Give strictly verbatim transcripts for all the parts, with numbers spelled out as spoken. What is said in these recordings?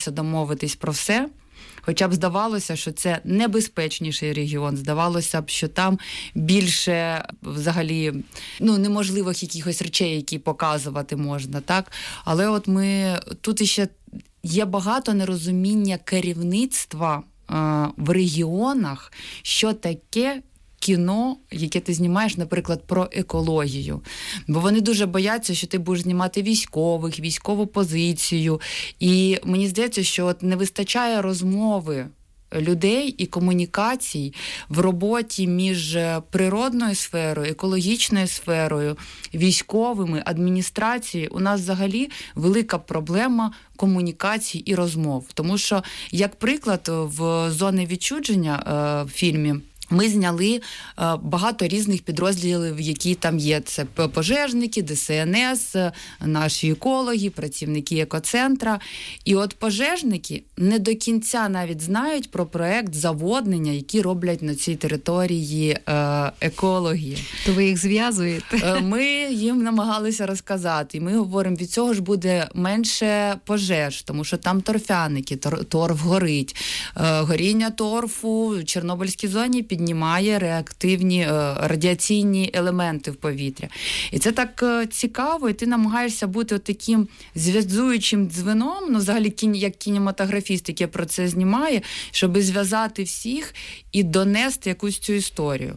вдалося домовитись про все. Хоча б здавалося, що це небезпечніший регіон, здавалося б, що там більше взагалі ну, неможливих якихось речей, які показувати можна, так? Але от ми, тут іще є багато нерозуміння керівництва е, в регіонах, що таке кіно, яке ти знімаєш, наприклад, про екологію. Бо вони дуже бояться, що ти будеш знімати військових, військову позицію. І мені здається, що от не вистачає розмови людей і комунікацій в роботі між природною сферою, екологічною сферою, військовими, адміністрацією. У нас взагалі велика проблема комунікацій і розмов. Тому що, як приклад, в «Зони відчуження» в фільмі ми зняли е, багато різних підрозділів, які там є. Це пожежники, Де Се Ен Ес, наші екологи, працівники екоцентра. І от пожежники не до кінця навіть знають про проект заводнення, який роблять на цій території е, екологи. То ви їх зв'язуєте? Е, ми їм намагалися розказати. І ми говоримо, від цього ж буде менше пожеж, тому що там торфяники, тор, торф горить. Е, горіння торфу в Чорнобильській зоні під піднімає реактивні радіаційні елементи в повітря. І це так цікаво, і ти намагаєшся бути таким зв'язуючим дзвіном, ну, взагалі, як кінематографіст, який про це знімає, щоб зв'язати всіх і донести якусь цю історію.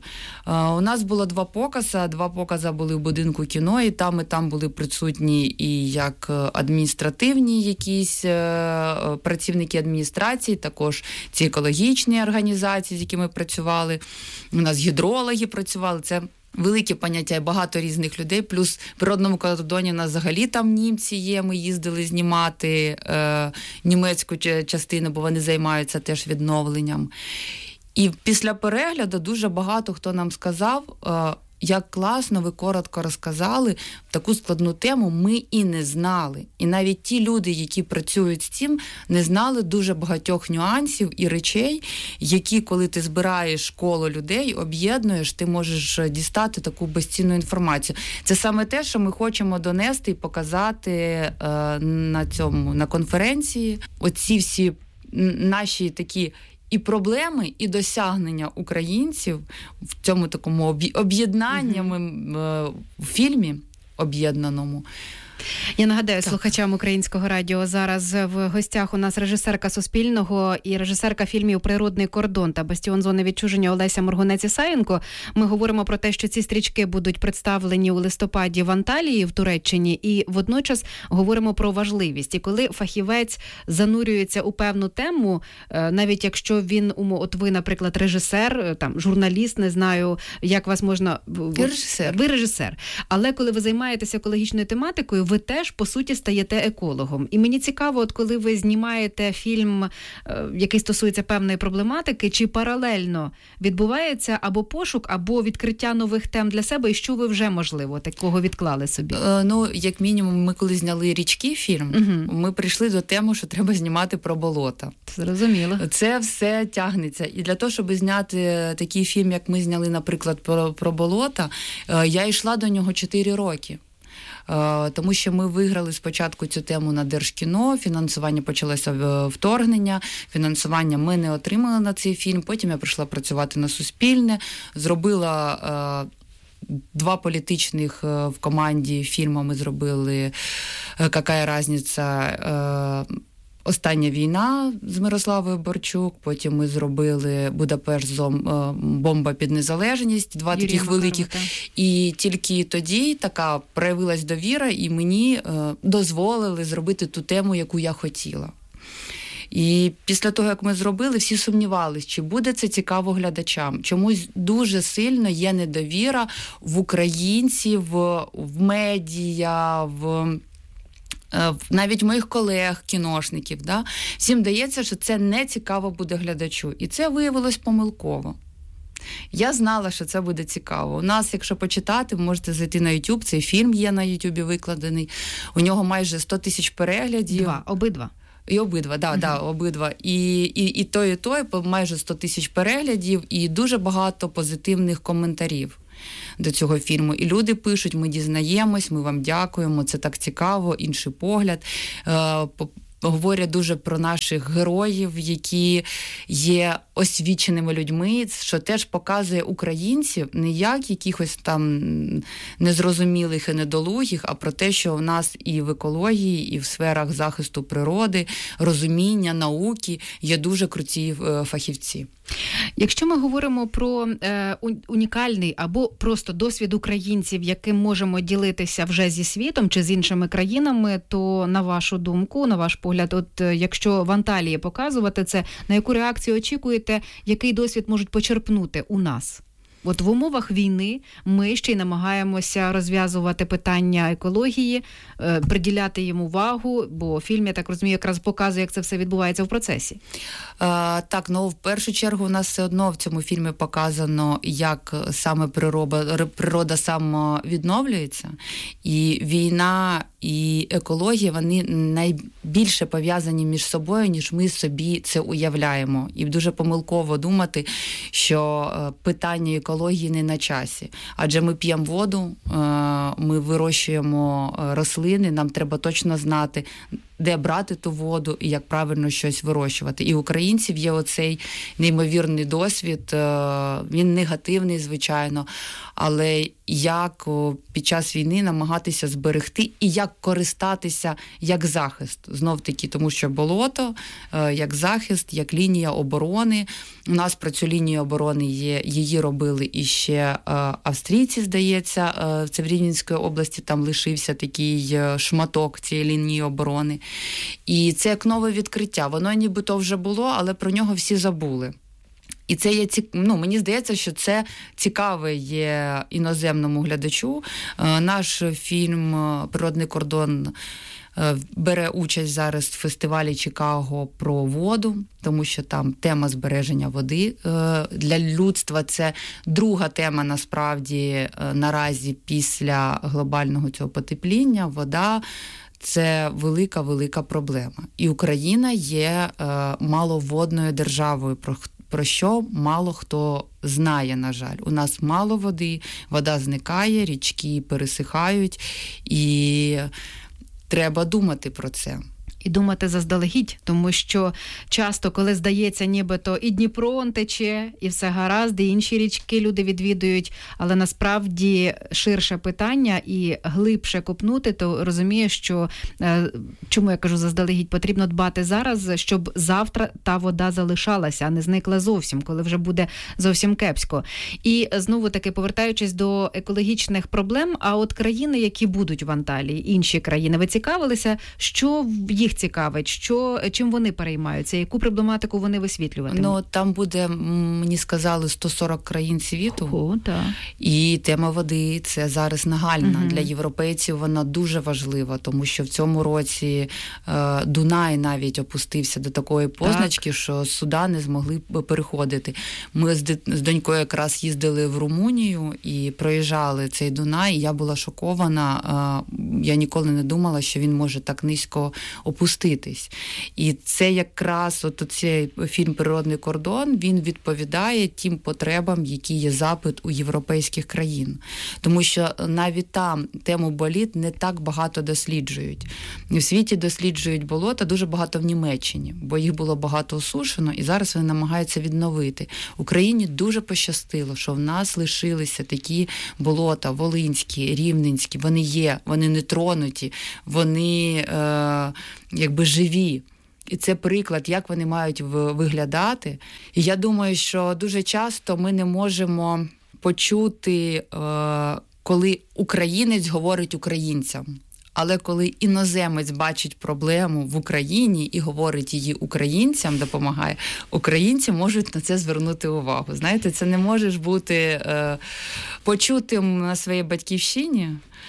У нас було два покази, два покази були в будинку кіно, і там, і там були присутні і як адміністративні якісь працівники адміністрації, також ці екологічні організації, з якими працювали. У нас гідрологи працювали, це велике поняття і багато різних людей, плюс в природному кордоні у нас взагалі там німці є, ми їздили знімати е, німецьку частину, бо вони займаються теж відновленням. І після перегляду дуже багато хто нам сказав, е, як класно ви коротко розказали таку складну тему, ми і не знали. І навіть ті люди, які працюють з цим, не знали дуже багатьох нюансів і речей, які, коли ти збираєш коло людей, об'єднуєш, ти можеш дістати таку безцінну інформацію. Це саме те, що ми хочемо донести і показати е, на цьому, на конференції. Оці всі наші такі і проблеми, і досягнення українців в цьому такому об'єднанні mm-hmm. в фільмі об'єднаному. Я нагадаю так. слухачам Українського радіо, зараз в гостях у нас режисерка Суспільного і режисерка фільмів «Природний кордон» та «Бастіон зони відчуження» Олеся Моргунець-Ісаєнко. Ми говоримо про те, що ці стрічки будуть представлені у листопаді в Анталії, в Туреччині, і водночас говоримо про важливість. І коли фахівець занурюється у певну тему, навіть якщо він, от ви, наприклад, режисер, там, журналіст, не знаю, як вас можна... Ви режисер. Ви режисер. Але коли ви займаєтеся екологічною тематикою, ви теж, по суті, стаєте екологом. І мені цікаво, от коли ви знімаєте фільм, який стосується певної проблематики, чи паралельно відбувається або пошук, або відкриття нових тем для себе, і що ви вже, можливо, такого відклали собі? Е, ну, як мінімум, ми коли зняли «Річки» фільм, угу. ми прийшли до теми, що треба знімати про болота. Зрозуміло. Це все тягнеться. І для того, щоб зняти такий фільм, як ми зняли, наприклад, про, про болота, е, я йшла до нього чотири роки. Тому що ми виграли спочатку цю тему на Держкіно, фінансування почалося вторгнення, фінансування ми не отримали на цей фільм, потім я прийшла працювати на Суспільне, зробила два політичних в команді фільму, ми зробили «Какая разниця», «Остання війна» з Мирославою Борчук, потім ми зробили «Будапешт. Бомба під незалежність», два Юрій таких Макарова, великих. Так. І тільки тоді така проявилась довіра, і мені е, дозволили зробити ту тему, яку я хотіла. І після того, як ми зробили, всі сумнівались, чи буде це цікаво глядачам. Чомусь дуже сильно є недовіра в українців, в медіа, в... навіть моїх колег, кіношників, да? Всім здається, що це не цікаво буде глядачу. І це виявилось помилково. Я знала, що це буде цікаво. У нас, якщо почитати, ви можете зайти на YouTube, цей фільм є на YouTube викладений. У нього майже сто тисяч переглядів. Два, обидва. І обидва, да, uh-huh. да, обидва. І, і, і той, і той, майже сто тисяч переглядів, і дуже багато позитивних коментарів до цього фільму. І люди пишуть, ми дізнаємось, ми вам дякуємо, це так цікаво, інший погляд. говорять дуже про наших героїв, які є освіченими людьми, що теж показує українців не як якихось там незрозумілих і недолугих, а про те, що в нас і в екології, і в сферах захисту природи, розуміння, науки є дуже круті фахівці. Якщо ми говоримо про е, унікальний або просто досвід українців, яким можемо ділитися вже зі світом чи з іншими країнами, то на вашу думку, на ваш погляд, от якщо в Анталії показувати це, на яку реакцію очікуєте, який досвід можуть почерпнути у нас? От в умовах війни ми ще й намагаємося розв'язувати питання екології, е, приділяти їм увагу, бо фільм, я так розумію, якраз показує, як це все відбувається в процесі. А, так, ну в першу чергу у нас все одно в цьому фільмі показано, як саме природа, природа самовідновлюється, і війна і екологія, вони найбільше пов'язані між собою, ніж ми собі це уявляємо. І дуже помилково думати, що питання екології не на часі. Адже ми п'ємо воду, ми вирощуємо рослини, нам треба точно знати, де брати ту воду і як правильно щось вирощувати. І у українців є оцей неймовірний досвід, він негативний, звичайно, але як під час війни намагатися зберегти і як користатися як захист. Знов-таки, тому що болото, як захист, як лінія оборони. У нас про цю лінію оборони є, її робили іще австрійці, здається, це в Рівненській області, там лишився такий шматок цієї лінії оборони. І це як нове відкриття. Воно нібито вже було, але про нього всі забули. І це є, ну, мені здається, що це цікаве є іноземному глядачу. Наш фільм «Природний кордон» бере участь зараз в фестивалі Чикаго про воду, тому що там тема збереження води. Для людства це друга тема, насправді, наразі після глобального цього потепління. Вода – це велика-велика проблема. І Україна є маловодною державою, про про що мало хто знає, на жаль. У нас мало води, вода зникає, річки пересихають, і треба думати про це. І думати заздалегідь, тому що часто, коли здається, нібито і Дніпро тече, і все гаразд, і інші річки люди відвідують, але насправді ширше питання і глибше копнути, то розумієш, що, чому я кажу заздалегідь, потрібно дбати зараз, щоб завтра та вода залишалася, а не зникла зовсім, коли вже буде зовсім кепсько. І знову-таки, повертаючись до екологічних проблем, а от країни, які будуть в Анталії, інші країни, ви цікавилися, що їх цікавить, що, чим вони переймаються, яку проблематику вони висвітлюватимуть? Ну, там буде, мені сказали, сто сорок країн світу. О, так. І тема води – це зараз нагальна. Угу. Для європейців вона дуже важлива, тому що в цьому році е, Дунай навіть опустився до такої позначки, так, що суда не змогли переходити. Ми з, з донькою якраз їздили в Румунію і проїжджали цей Дунай, і я була шокована. Е, я ніколи не думала, що він може так низько опуститись. І це якраз от цей фільм «Природний кордон», він відповідає тим потребам, які є запит у європейських країн. Тому що навіть там тему боліт не так багато досліджують. В світі досліджують болота дуже багато в Німеччині, бо їх було багато осушено, і зараз вони намагаються відновити. Україні дуже пощастило, що в нас лишилися такі болота, волинські, рівненські, вони є, вони не тронуті, вони е, якби живі. І це приклад, як вони мають виглядати. І я думаю, що дуже часто ми не можемо почути, коли українець говорить українцям. Але коли іноземець бачить проблему в Україні і говорить її українцям, допомагає, українці можуть на це звернути увагу. Знаєте, це не можеш бути почутим на своїй батьківщині.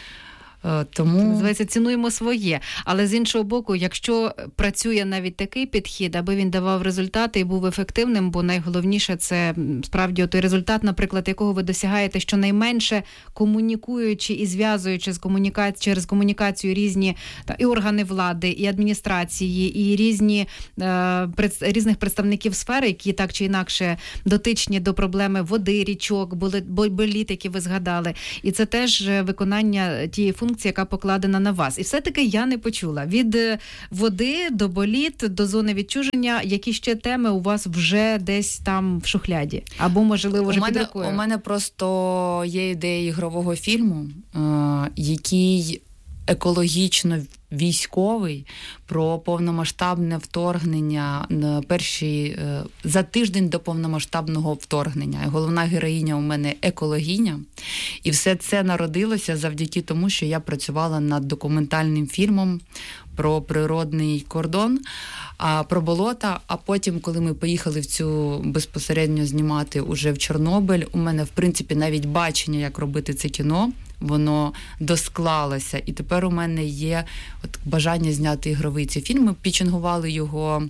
Тому... Це називається «Цінуємо своє». Але з іншого боку, якщо працює навіть такий підхід, аби він давав результати і був ефективним, бо найголовніше це справді той результат, наприклад, якого ви досягаєте щонайменше комунікуючи і зв'язуючи з комуніка... через комунікацію різні та, і органи влади, і адміністрації, і різні, е, пред... різних представників сфери, які так чи інакше дотичні до проблеми води, річок, боліт, які ви згадали. І це теж виконання тієї функції, функція, яка покладена на вас. І все-таки я не почула. Від води до боліт, до зони відчуження, які ще теми у вас вже десь там в шухляді? Або, можливо, вже під рукою? У мене просто є ідея ігрового фільму, е- який екологічно військовий, про повномасштабне вторгнення на перші, за тиждень до повномасштабного вторгнення. І головна героїня у мене екологиня. І все це народилося завдяки тому, що я працювала над документальним фільмом про природний кордон, а про болота. А потім, коли ми поїхали в цю безпосередньо знімати уже в Чорнобиль, у мене, в принципі, навіть бачення, як робити це кіно, воно досклалося. І тепер у мене є от бажання зняти ігровий цей фільм. Ми пітчингували його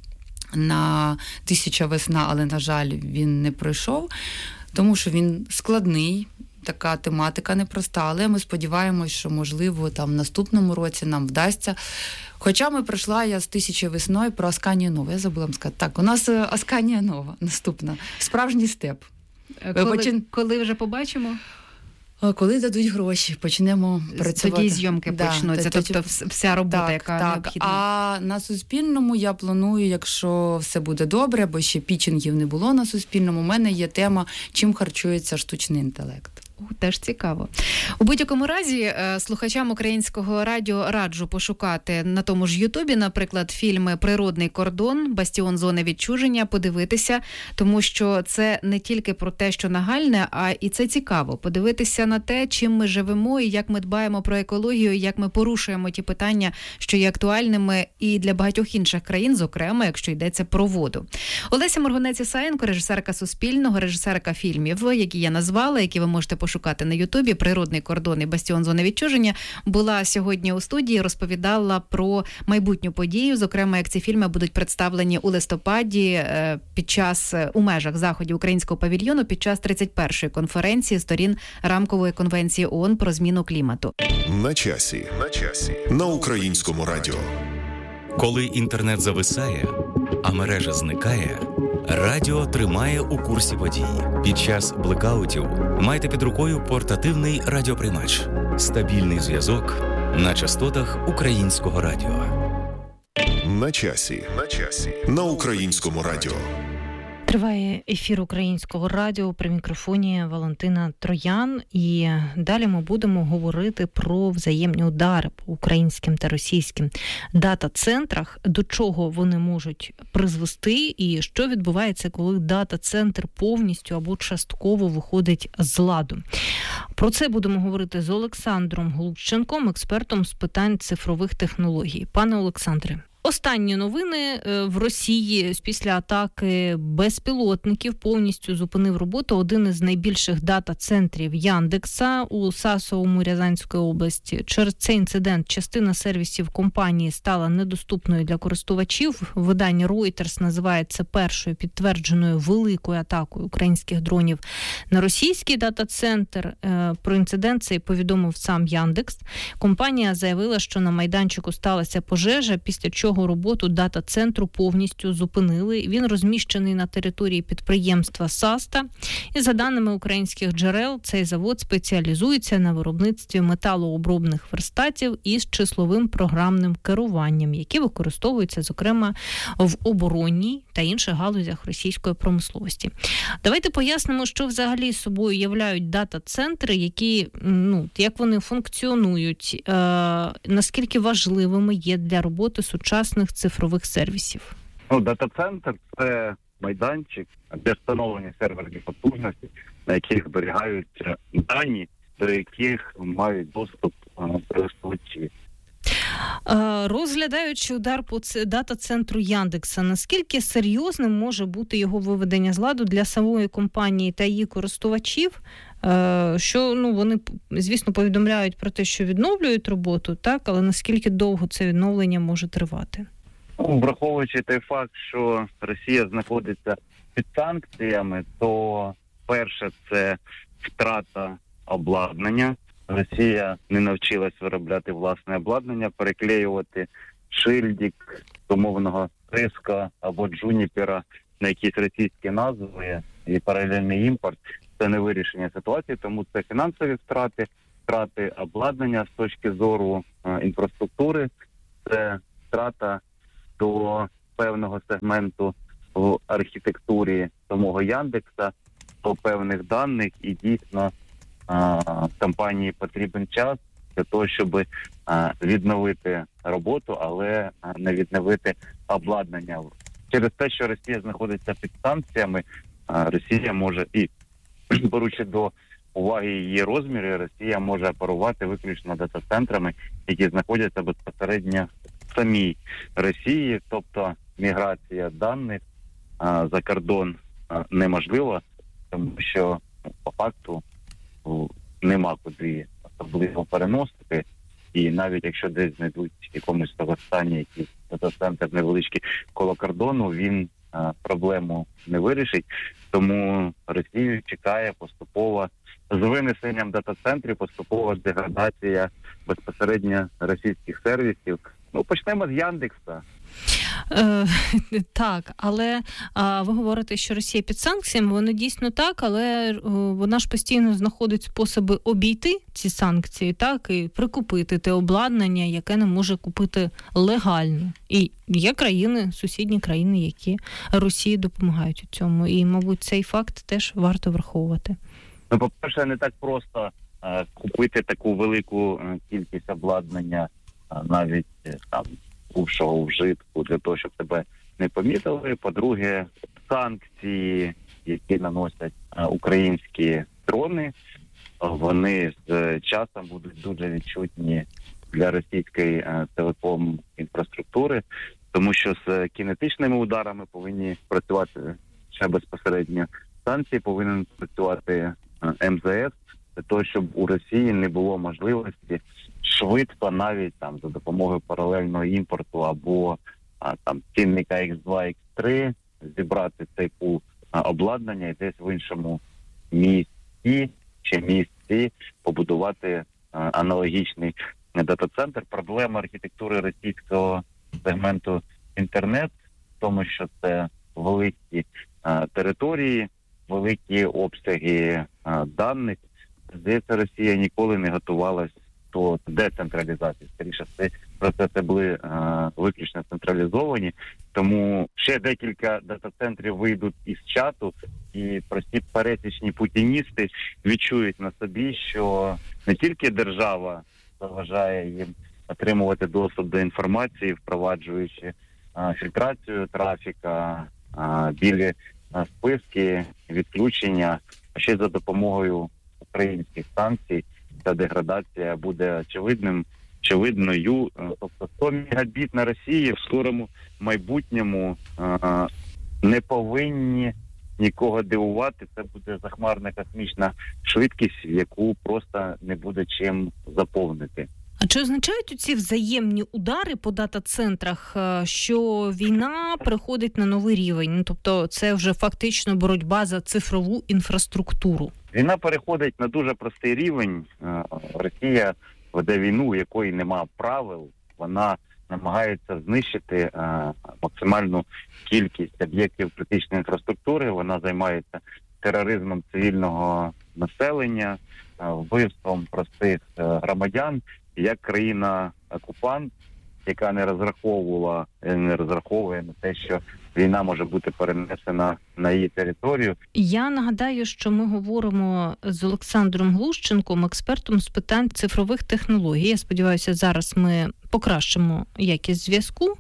на «Тисяча весна», але, на жаль, він не пройшов, тому що він складний, така тематика непроста, але ми сподіваємось, що, можливо, там в наступному році нам вдасться. Хоча ми пройшла я з «Тисячі весною» про Асканію Нову. Я забула вам сказати. Так, у нас Асканія Нова наступна. Справжній степ. Коли, Почин... коли вже побачимо? Коли дадуть гроші, почнемо працювати. Тоді зйомки да, почнуться, тоді... тобто вся робота, так, яка так. необхідна. А на Суспільному я планую, якщо все буде добре, бо ще пітчингів не було на Суспільному, у мене є тема, чим харчується штучний інтелект. Теж цікаво. У будь-якому разі, слухачам Українського радіо раджу пошукати на тому ж Ютубі, наприклад, фільми «Природний кордон», «Бастіон зони відчуження», подивитися, тому що це не тільки про те, що нагальне, а і це цікаво. Подивитися на те, чим ми живемо і як ми дбаємо про екологію, як ми порушуємо ті питання, що є актуальними і для багатьох інших країн, зокрема, якщо йдеться про воду. Олеся Моргунець-Ісаєнко, режисерка Суспільного, режисерка фільмів, які я назвала, які ви можете пошукати шукати на Ютубі, «Природний кордон» і «Бастіон зони відчуження», була сьогодні у студії, розповідала про майбутню подію, зокрема, як ці фільми будуть представлені у листопаді під час, у межах заходів Українського павільйону під час тридцять першої конференції сторін Рамкової конвенції ООН про зміну клімату. На часі. На часі. На Українському радіо. Коли інтернет зависає, а мережа зникає, радіо тримає у курсі подій. Під час блекаутів майте під рукою портативний радіоприймач. Стабільний зв'язок на частотах Українського радіо. На часі. На часі. На Українському радіо. Триває ефір Українського радіо, при мікрофоні Валентина Троян, і далі ми будемо говорити про взаємні удари по українським та російським дата-центрах, до чого вони можуть призвести і що відбувається, коли дата-центр повністю або частково виходить з ладу. Про це будемо говорити з Олександром Голубченком, експертом з питань цифрових технологій. Пане Олександре, останні новини: в Росії після атаки безпілотників повністю зупинив роботу один із найбільших дата-центрів Яндекса у Сасовому Рязанської області. Через цей інцидент частина сервісів компанії стала недоступною для користувачів. Видання Reuters називає це першою підтвердженою великою атакою українських дронів на російський дата-центр. Про інцидент цей повідомив сам Яндекс. Компанія заявила, що на майданчику сталася пожежа, після чого роботу дата-центру повністю зупинили. Він розміщений на території підприємства Саста. І за даними українських джерел, цей завод спеціалізується на виробництві металообробних верстатів із числовим програмним керуванням, які використовуються, зокрема, в оборонній та інших галузях російської промисловості. Давайте пояснимо, що взагалі собою являють дата-центри, які, ну, як вони функціонують, е, наскільки важливими є для роботи сучасних цифрових сервісів. Ну, дата-центр – це майданчик, де встановлені серверні потужності, на яких зберігаються дані, до яких мають доступ користувачі. Розглядаючи удар по дата-центру Яндекса, наскільки серйозним може бути його виведення з ладу для самої компанії та її користувачів, що, ну, вони, звісно, повідомляють про те, що відновлюють роботу, так, але наскільки довго це відновлення може тривати? Ну, враховуючи той факт, що Росія знаходиться під санкціями, то перше – це втрата обладнання. Росія не навчилась виробляти власне обладнання, переклеювати шильдик умовного Риска або Джуніпера на якісь російські назви і паралельний імпорт – це не вирішення ситуації, тому це фінансові втрати, втрати обладнання з точки зору е, інфраструктури, це втрата до певного сегменту в архітектурі самого Яндекса, до певних даних, і дійсно е, компанії потрібен час для того, щоб е, відновити роботу, але не відновити обладнання. Через те, що Росія знаходиться під санкціями, е, Росія може, і беручи до уваги її розміри, Росія може оперувати виключно дата-центрами, які знаходяться безпосередньо в самій Росії, тобто міграція даних а, за кордон а, неможлива, тому що ну, по факту ну, нема куди особливо переносити, і навіть якщо десь знайдуть в якомусь стані якийсь дата-центр невеличкий коло кордону, він а, проблему не вирішить, тому Росію чекає поступово з винесенням дата-центрів, поступова деградація безпосередньо російських сервісів. Ну, почнемо з Яндекса. Е, так, але а, ви говорите, що Росія під санкціями, воно дійсно так, але о, вона ж постійно знаходить способи обійти ці санкції, так, і прикупити те обладнання, яке не може купити легально. І є країни, сусідні країни, які Росії допомагають у цьому. І, мабуть, цей факт теж варто враховувати. Ну, по-перше, не так просто е, купити таку велику е, кількість обладнання, е, навіть е, там бувшого вжитку, для того, щоб тебе не помітили. По-друге, санкції, які наносять е, українські дрони, вони з е, часом будуть дуже відчутні для російської е, телеком-інфраструктури, тому що з кінетичними ударами повинні працювати ще безпосередньо. Санкції повинен працювати ем зе ес, для того, щоб у Росії не було можливості швидко, навіть там за допомогою паралельного імпорту або а, там цінника ікс два, ікс три, зібрати цей пул а, обладнання і десь в іншому місті чи місці побудувати а, аналогічний дата-центр. Проблема архітектури російського сегменту інтернет в тому, що це великі а, території, великі обсяги а, даних. Здається, Росія ніколи не готувалась до децентралізації. Скоріше, це процеси були а, виключно централізовані, тому ще декілька дата-центрів вийдуть із чату, і прості пересічні путіністи відчують на собі, що не тільки держава заважає їм отримувати доступ до інформації, впроваджуючи а, фільтрацію трафіка, а, білі а, списки, відключення, а ще за допомогою українських санкцій ця деградація буде очевидним, очевидною. Тобто сто мегабіт на Росії в скорому майбутньому а, не повинні нікого дивувати. Це буде захмарна космічна швидкість, яку просто не буде чим заповнити. А чи означають ці взаємні удари по дата-центрах, що війна переходить на новий рівень? Ну, тобто це вже фактично боротьба за цифрову інфраструктуру? Війна переходить на дуже простий рівень. Росія веде війну, у якої нема правил. Вона намагається знищити максимальну кількість об'єктів критичної інфраструктури. Вона займається тероризмом цивільного населення, вбивством простих громадян. Як країна-окупант, яка не розраховувала, не розраховує на те, що війна може бути перенесена на її територію. Я нагадаю, що ми говоримо з Олександром Глущенком, експертом з питань цифрових технологій. Я сподіваюся, зараз ми покращимо якість зв'язку.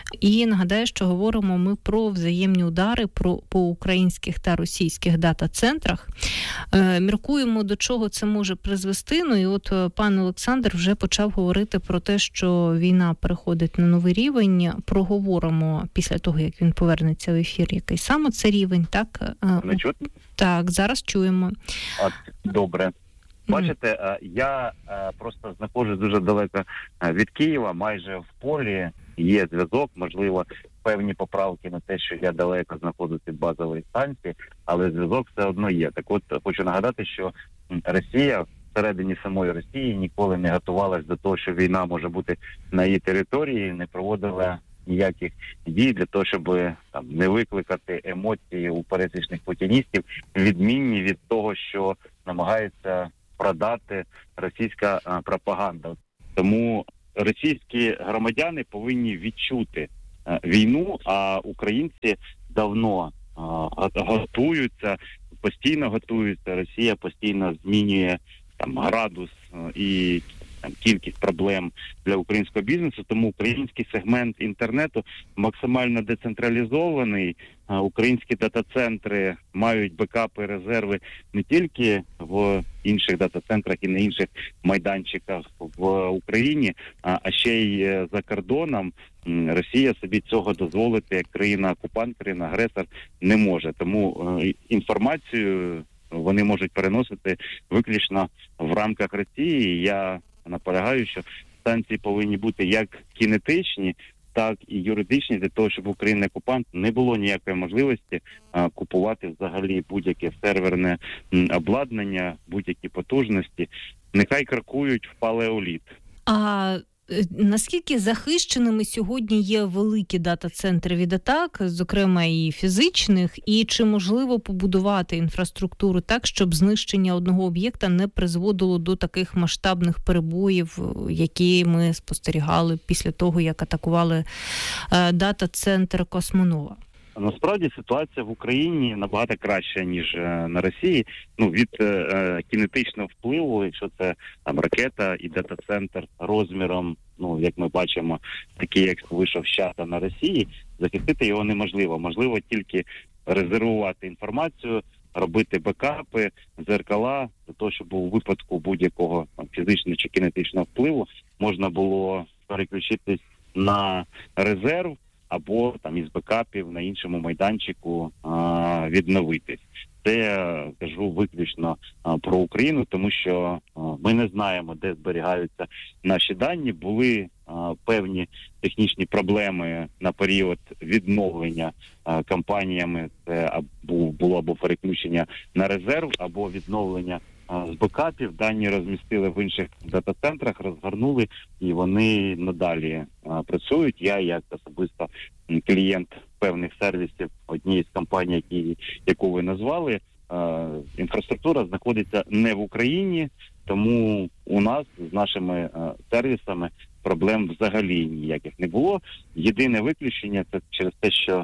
І нагадаю, що говоримо ми про взаємні удари про, по українських та російських дата-центрах. Е, міркуємо, до чого це може призвести. Ну і от пан Олександр вже почав говорити про те, що війна переходить на новий рівень. Проговоримо після того, як він повернеться в ефір, який саме це рівень. Так, не чутно? Так, зараз чуємо. От, добре. Бачите, я просто знаходжусь дуже далеко від Києва, майже в полі, є зв'язок, можливо, певні поправки на те, що я далеко знаходжусь від базової станції, але зв'язок все одно є. Так от, хочу нагадати, що Росія всередині самої Росії ніколи не готувалась до того, що війна може бути на її території, не проводила ніяких дій для того, щоб там не викликати емоції у пересічних путіністів, відмінні від того, що намагається продати російська а, пропаганда. Тому російські громадяни повинні відчути а, війну, а українці давно а, готуються, постійно готуються. Росія постійно змінює там градус а, і там кількість проблем для українського бізнесу, тому український сегмент інтернету максимально децентралізований. Українські дата-центри мають бекапи, резерви не тільки в інших дата-центрах і на інших майданчиках в Україні, а ще й за кордоном. Росія собі цього дозволити як країна-окупант, країна-агресор не може. Тому інформацію вони можуть переносити виключно в рамках Росії. Я наполягаю, що санкції повинні бути як кінетичні, так і юридичні, для того, щоб Україна-окупант не було ніякої можливості а, купувати взагалі будь-яке серверне м, обладнання, будь-які потужності. Нехай крокують в палеоліт. А наскільки захищеними сьогодні є великі дата-центри від атак, зокрема і фізичних, і чи можливо побудувати інфраструктуру так, щоб знищення одного об'єкта не призводило до таких масштабних перебоїв, які ми спостерігали після того, як атакували дата-центр Космонова? Насправді ситуація в Україні набагато краща, ніж на Росії. Ну, від е, кінетичного впливу, якщо це там ракета і дата-центр розміром, ну, як ми бачимо, такий, як вийшов з чата на Росії, захистити його неможливо. Можливо тільки резервувати інформацію, робити бекапи, дзеркала, для того, щоб у випадку будь-якого там, фізичного чи кінетичного впливу можна було переключитись на резерв, або там із бекапів на іншому майданчику а, відновитись. Це я кажу виключно а, про Україну, тому що а, ми не знаємо, де зберігаються наші дані. Були а, певні технічні проблеми на період відновлення а, компаніями. Це або було або переключення на резерв, або відновлення з бекапів. Дані розмістили в інших дата-центрах, розгорнули, і вони надалі а, працюють. Я, як особисто клієнт певних сервісів однієї з компаній, які, яку ви назвали, а, інфраструктура знаходиться не в Україні, тому у нас з нашими а, сервісами проблем взагалі ніяких не було. Єдине виключення – це через те, що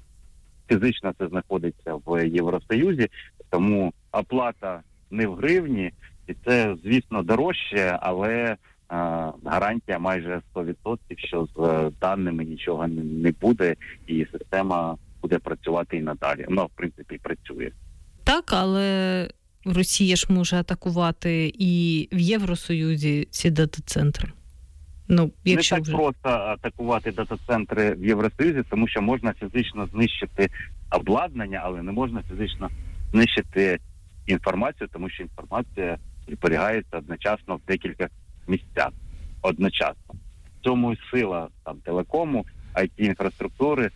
фізично це знаходиться в Євросоюзі, тому оплата не в гривні, і це, звісно, дорожче, але а, гарантія майже сто відсотків, що з а, даними нічого не, не буде, і система буде працювати і надалі. Вона, в принципі, працює. Так, але Росія ж може атакувати і в Євросоюзі ці дата-центри. Ну, якщо не так вже... просто атакувати дата-центри в Євросоюзі, тому що можна фізично знищити обладнання, але не можна фізично знищити інформацію, тому що інформація зберігається одночасно в декілька місцях. Одночасно. В цьому і сила там телекому, ай ті-інфраструктури,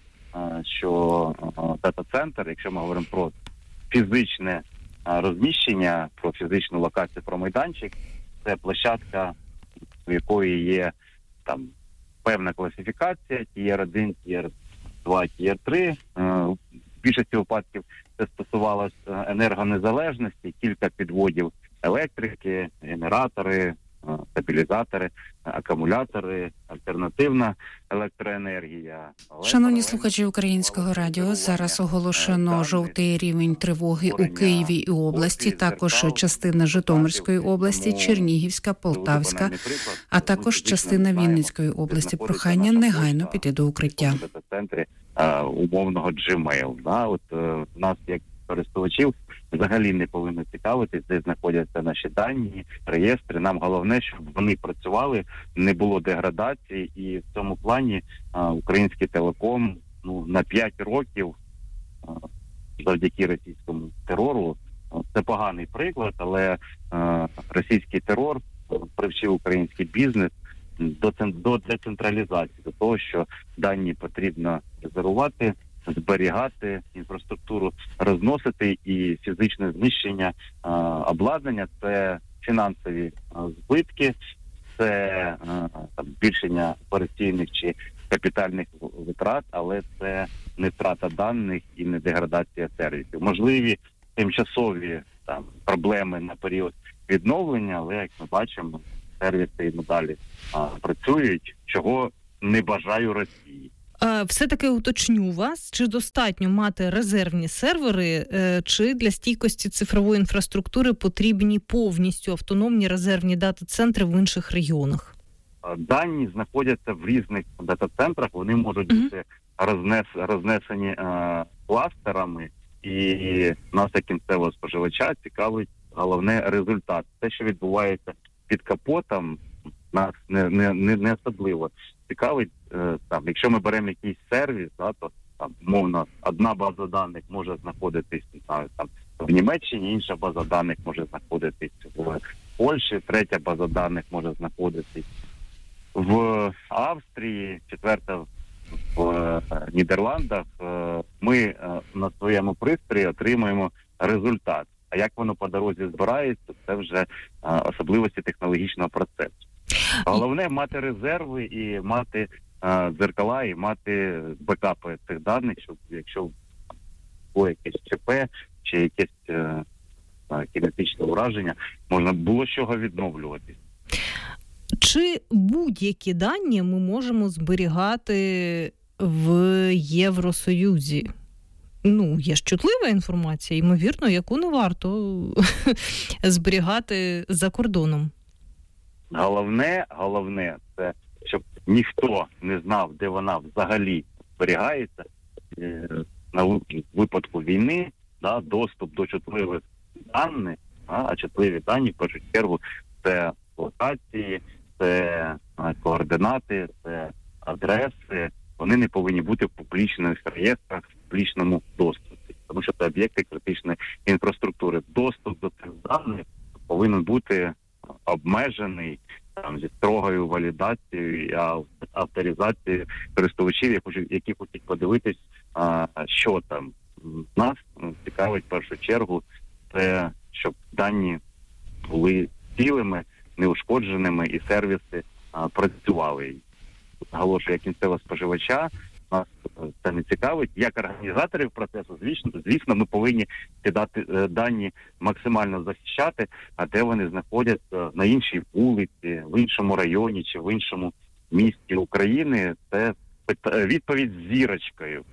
що дата-центр, якщо ми говоримо про фізичне розміщення, про фізичну локацію, про майданчик, це площадка, у якої є там певна класифікація, ті ар один, ті ар два, ті ар три. В більшості випадків це стосувалося енергонезалежності, кілька підводів електрики, генератори, стабілізатори, акумулятори, альтернативна електроенергія. Шановні слухачі Українського радіо, зараз оголошено жовтий рівень тривоги у Києві і області, також частина Житомирської області, Чернігівська, Полтавська, а також частина Вінницької області. Прохання негайно піти до укриття. В центрі умовного Gmail. Да? От у нас, як користувачів, взагалі не повинно цікавитись, де знаходяться наші дані, реєстри. Нам головне, щоб вони працювали, не було деградації, і в цьому плані а, український телеком ну, на п'ять років а, завдяки російському терору, а, це поганий приклад, але а, російський терор привчив український бізнес до, до децентралізації, до того, що дані потрібно резервувати, зберігати, інфраструктуру розносити, і фізичне знищення а, обладнання – це фінансові а, збитки, це а, там, збільшення операційних чи капітальних витрат, але це не втрата даних і не деградація сервісів. Можливі тимчасові там проблеми на період відновлення, але, як ми бачимо, сервіси і надалі а, працюють, чого не бажаю Росії. Все-таки уточню вас, чи достатньо мати резервні сервери, чи для стійкості цифрової інфраструктури потрібні повністю автономні резервні дата-центри в інших регіонах? Дані знаходяться в різних дата-центрах, вони можуть бути mm-hmm. рознес, рознесені е, кластерами, і нас, як кінцевого споживача, цікавить головне результат. Те, що відбувається під капотом, нас не, не, не, не особливо цікавить. Е, там, якщо ми беремо якийсь сервіс, да, то там, мовно, одна база даних може знаходитись там, в Німеччині, інша база даних може знаходитись в Польщі, третя база даних може знаходитись в Австрії, четверта в Нідерландах. Ми на своєму пристрої отримуємо результат. А як воно по дорозі збирається, це вже особливості технологічного процесу. Головне мати резерви і мати дзеркала, і мати бекапи цих даних, щоб якщо було якесь ЧП чи якесь кінетичне ураження, можна було з чого відновлюватись. Чи будь-які дані ми можемо зберігати в Євросоюзі? Ну, є ж чутлива інформація, ймовірно, яку не варто зберігати за кордоном. Головне, головне, це щоб ніхто не знав, де вона взагалі зберігається. На випадку війни, да, доступ до чутливих даних, а чутливі дані, в першу чергу, це локації, це координати, це адреси. Вони не повинні бути в публічних реєстрах, в публічному доступі. Тому що це об'єкти критичної інфраструктури. Доступ до цих даних повинен бути обмежений там, зі строгою валідацією і авторизацією користувачів, які хочуть подивитись, а, що там. Нас цікавить в першу чергу, це щоб дані були цілими, неушкодженими і сервіси а, працювали. Наголошую, як кінцевого споживача, нас це не цікавить. Як організаторів процесу, звісно, звісно, ми повинні ці дати, дані максимально захищати, а де вони знаходяться на іншій вулиці, в іншому районі чи в іншому місті України, це відповідь з зірочкою.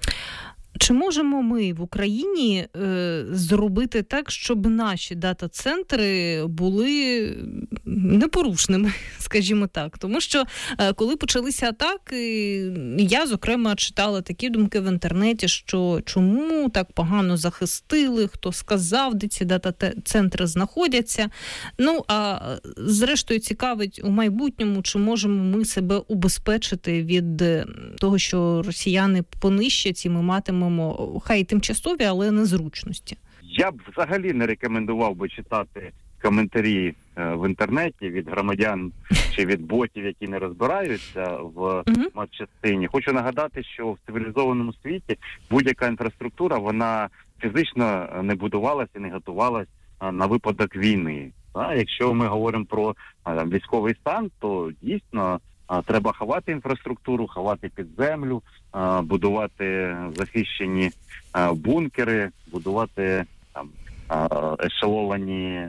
Чи можемо ми в Україні е, зробити так, щоб наші дата-центри були непорушними, скажімо так? Тому що, е, коли почалися атаки, я, зокрема, читала такі думки в інтернеті, що чому так погано захистили, хто сказав, де ці дата-центри знаходяться. Ну, а зрештою цікавить у майбутньому, чи можемо ми себе убезпечити від того, що росіяни понищать і ми матимемо хай тимчасові, але незручності. Я б взагалі не рекомендував би читати коментарі е, в інтернеті від громадян чи від ботів, які не розбираються в uh-huh. матчастині. Хочу нагадати, що в цивілізованому світі будь-яка інфраструктура, вона фізично не будувалася і не готувалася на випадок війни. А якщо ми говоримо про а, військовий стан, то дійсно а, треба ховати інфраструктуру, ховати під землю, а, будувати захищені а, бункери, будувати там а, ешеловані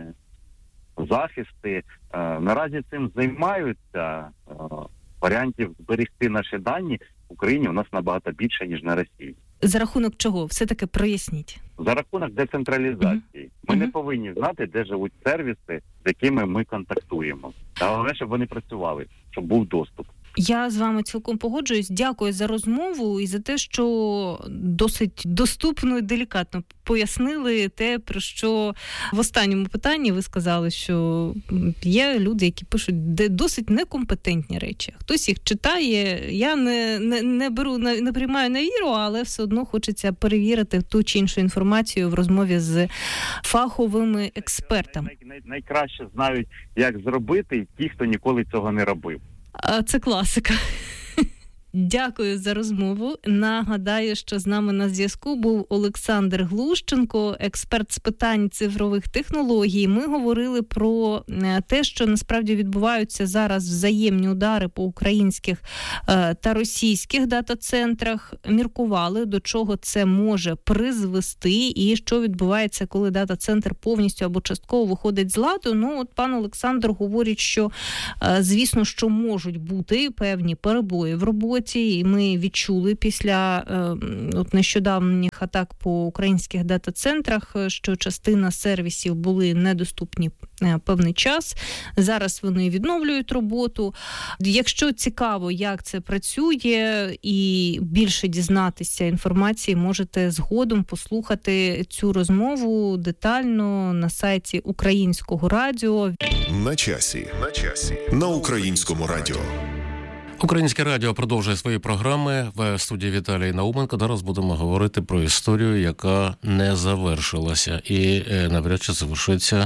захисти. А, наразі цим займаються. А, варіантів зберегти наші дані в Україні у нас набагато більше, ніж на Росії. За рахунок чого? Все-таки проясніть. За рахунок децентралізації. Mm-hmm. Ми mm-hmm. не повинні знати, де живуть сервіси, з якими ми контактуємо. Та головне, щоб вони працювали, щоб був доступ. Я з вами цілком погоджуюсь. Дякую за розмову і за те, що досить доступно і делікатно пояснили те, про що в останньому питанні ви сказали, що є люди, які пишуть де досить некомпетентні речі. Хтось їх читає, я не, не, не беру, не, не приймаю на віру, але все одно хочеться перевірити ту чи іншу інформацію в розмові з фаховими експертами. Най, най, найкраще знають, як зробити ті, хто ніколи цього не робив. Це класика. Дякую за розмову. Нагадаю, що з нами на зв'язку був Олександр Глущенко, експерт з питань цифрових технологій. Ми говорили про те, що насправді відбуваються зараз взаємні удари по українських та російських дата-центрах. Міркували, до чого це може призвести і що відбувається, коли дата-центр повністю або частково виходить з ладу. Ну, от пан Олександр говорить, що, звісно, що можуть бути певні перебої в роботі, і ми відчули після е, от нещодавніх атак по українських дата-центрах, що частина сервісів були недоступні е, певний час. Зараз вони відновлюють роботу. Якщо цікаво, як це працює, і більше дізнатися інформації, можете згодом послухати цю розмову детально на сайті Українського радіо. На часі. На часі. На Українському радіо. Українське радіо продовжує свої програми. В студії Віталій Науменко. Зараз будемо говорити про історію, яка не завершилася і навряд чи завершиться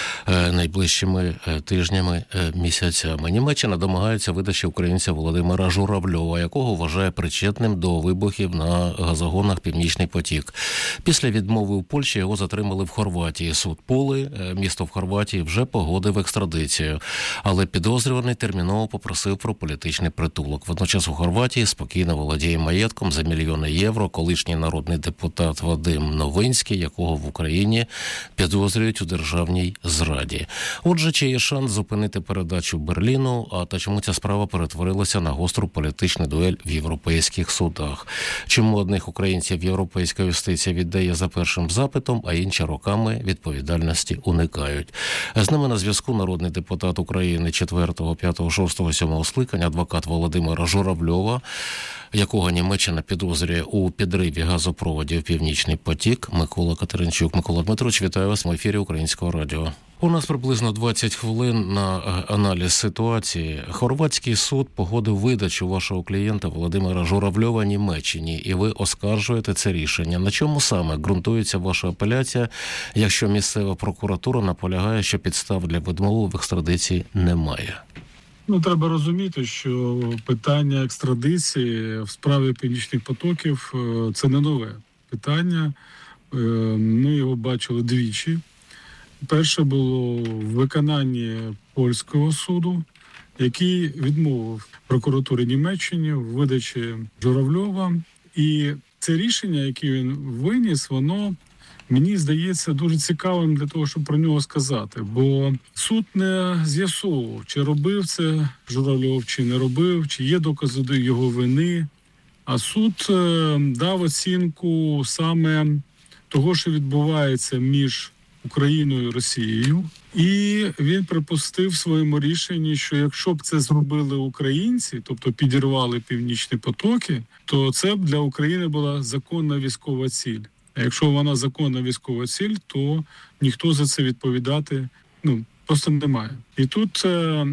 найближчими тижнями, місяцями. Німеччина домагається видачі українця Володимира Журавльова, якого вважає причетним до вибухів на газогонах «Північний потік». Після відмови у Польщі його затримали в Хорватії. Суд Пули, місто в Хорватії, вже погодив екстрадицію. Але підозрюваний терміново попросив про політичний притулок. Водночас у Хорватії спокійно володіє маєтком за мільйони євро колишній народний депутат Вадим Новинський, якого в Україні підозрюють у державній зраді. Отже, чи є шанс зупинити передачу Берліну, а та чому ця справа перетворилася на гостру політичну дуель в європейських судах? Чому одних українців європейська юстиція віддає за першим запитом, а інші роками відповідальності уникають? З нами на зв'язку народний депутат України четвертого, п'ятого, шостого, сьомого скликання, адвокат Володимира Журавльова, якого Німеччина підозрює у підриві газопроводів «Північний потік», Микола Катеринчук. Микола Дмитрович, вітаю вас в ефірі Українського радіо. У нас приблизно двадцять хвилин на аналіз ситуації. Хорватський суд погодив видачу вашого клієнта Володимира Журавльова Німеччині, і ви оскаржуєте це рішення. На чому саме ґрунтується ваша апеляція, якщо місцева прокуратура наполягає, що підстав для відмови в екстрадиції немає? Ну, треба розуміти, що питання екстрадиції в справі «Північних потоків» – це не нове питання. Ми його бачили двічі. Перше було в виконанні польського суду, який відмовив прокуратурі Німеччини в видачі Журавльова. І це рішення, яке він виніс, воно, мені здається, дуже цікавим для того, щоб про нього сказати. Бо суд не з'ясовував, чи робив це Журавльов, чи не робив, чи є докази до його вини. А суд дав оцінку саме того, що відбувається між Україною і Росією. І він припустив в своєму рішенні, що якщо б це зробили українці, тобто підірвали «Північні потоки», то це б для України була законна військова ціль. А якщо вона законна військова ціль, то ніхто за це відповідати ну, просто не має. І тут е,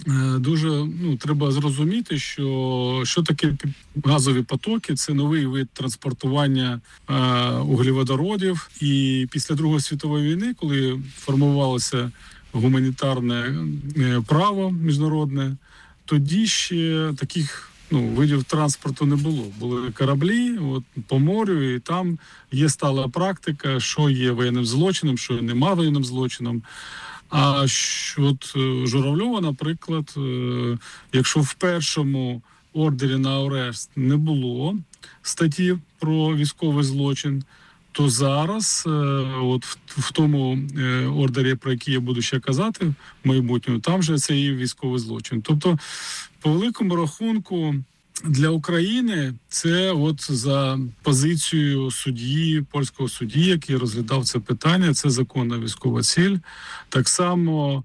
дуже ну, треба зрозуміти, що, що таке газові потоки. Це новий вид транспортування е, углеводородів. І після Другої світової війни, коли формувалося гуманітарне е, право міжнародне, тоді ще таких Ну, видів транспорту не було. Були кораблі от, по морю, і там є стала практика, що є воєнним злочином, що нема воєнним злочином. А от Журавльова, наприклад, якщо в першому ордері на арешт не було статті про військовий злочин, то зараз, от в, в тому ордері, про який я буду ще казати в майбутньому, там же це і військовий злочин. Тобто, по великому рахунку, для України це от за позицією судді, польського судді, який розглядав це питання, це законна військова ціль. Так само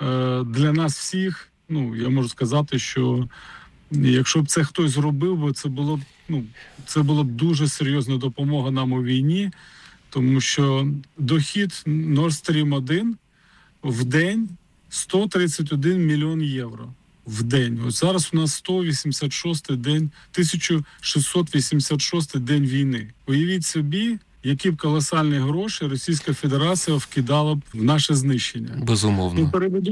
для нас всіх, ну, я можу сказати, що якщо б це хтось зробив, бо це було б, ну, це була б дуже серйозна допомога нам у війні, тому що дохід Nord Stream один в день сто тридцять один мільйон євро. В день. Ось зараз у нас сто вісімдесят шостий день, тисяча шістсот вісімдесят шостий день війни. Уявіть собі, які б колосальні гроші Російська Федерація вкидала б в наше знищення. Безумовно. Ну, переведу,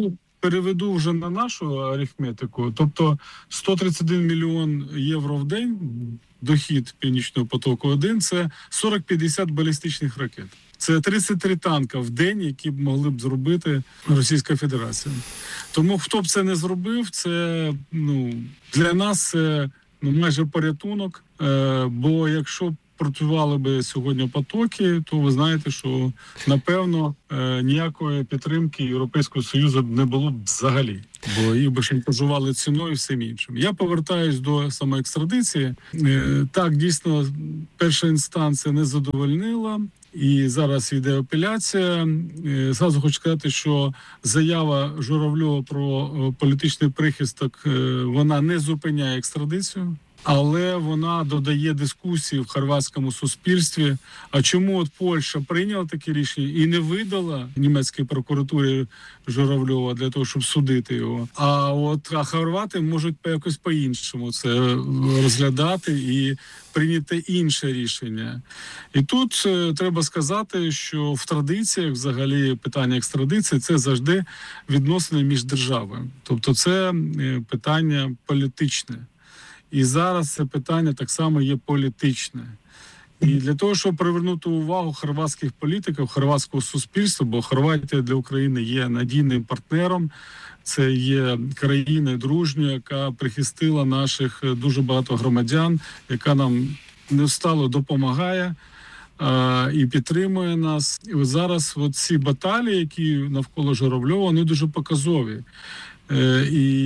переведу вже на нашу арифметику, тобто сто тридцять один мільйон євро в день дохід Північного потоку один – це сорок-п'ятдесят балістичних ракет. Це тридцять три танка в день, які б могли б зробити Російська Федерація. Тому хто б це не зробив, це ну для нас це ну, майже порятунок. Е, бо якщо працювали би сьогодні потоки, то ви знаєте, що напевно е, ніякої підтримки Європейського Союзу не було б взагалі. Бо їх би шантажували ціною і всім іншим. Я повертаюсь до самоекстрадиції. Е, так, дійсно, перша інстанція не задовольнила. І зараз йде апеляція. Зразу хочу сказати, що заява Журавльова про політичний прихисток, вона не зупиняє екстрадицію, але вона додає дискусії в хорватському суспільстві. А чому от Польща прийняла таке рішення і не видала німецькій прокуратурі Журавльова для того, щоб судити його? А от а хорвати можуть якось по-іншому це розглядати і прийняти інше рішення. І тут е, треба сказати, що в традиціях взагалі питання екстрадиції – це завжди відносини між державами. Тобто це е, питання політичне. І зараз це питання так само є політичне. І для того, щоб привернути увагу хорватських політиків, хорватського суспільства, бо Хорватія для України є надійним партнером, це є країна дружня, яка прихистила наших дуже багато громадян, яка нам невстало допомагає а, і підтримує нас. І зараз от ці баталії, які навколо Журавльова, вони дуже показові. Е,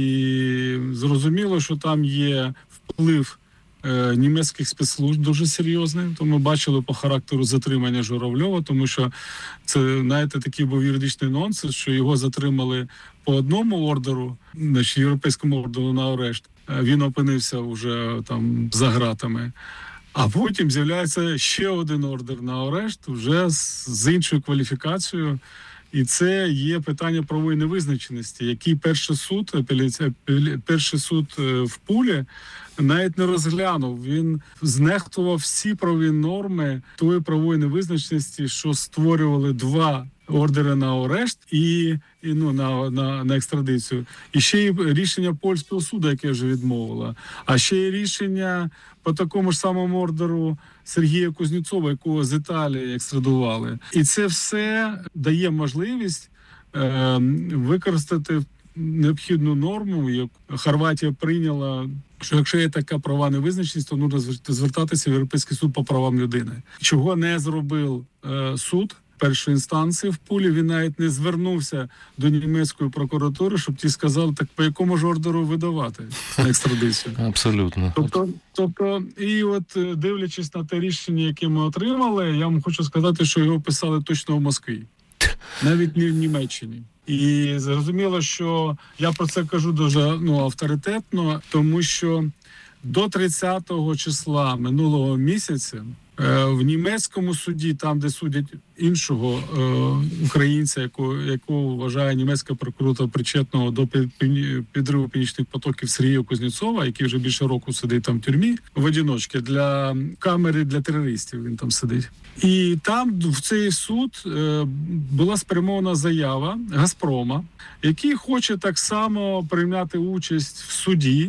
і зрозуміло, що там є вплив е, німецьких спецслужб дуже серйозний. То ми бачили по характеру затримання Журавльова, тому що це, знаєте, такий був юридичний нонсенс, що його затримали по одному ордеру, значить, європейському ордеру на арешт. Він опинився вже там за ґратами. А потім з'являється ще один ордер на арешт, вже з, з іншою кваліфікацією. І це є питання правової невизначеності, який перший суд, апеляція, перший суд в Пулі навіть не розглянув. Він знехтував всі правові норми тої правової невизначеності, що створювали два ордери на арешт і, і ну, на, на, на екстрадицію. І ще й рішення польського суду, яке вже відмовило. А ще й рішення по такому ж самому ордеру Сергія Кузнєцова, якого з Італії екстрадували. І це все дає можливість е, використати необхідну норму, яку Хорватія прийняла, що якщо є така права невизначеність, то нужно звертатися в Європейський суд по правам людини. Чого не зробив е, суд першої інстанції в Пулі, він навіть не звернувся до німецької прокуратури, щоб ті сказали, так по якому ж ордеру видавати на екстрадицію. Абсолютно. Тобто, тобто, і от дивлячись на те рішення, яке ми отримали, я вам хочу сказати, що його писали точно в Москві, навіть не в Німеччині. І зрозуміло, що я про це кажу дуже ну, авторитетно, тому що до тридцятого числа минулого місяця в німецькому суді, там, де судять іншого е, українця, якого, якого вважає німецька прокуратура причетного до підриву північних потоків Сергія Кузнєцова, який вже більше року сидить там в тюрмі, в одиночці, для камери для терористів він там сидить. І там в цей суд е, була спрямована заява Газпрома, який хоче так само прийняти участь в суді,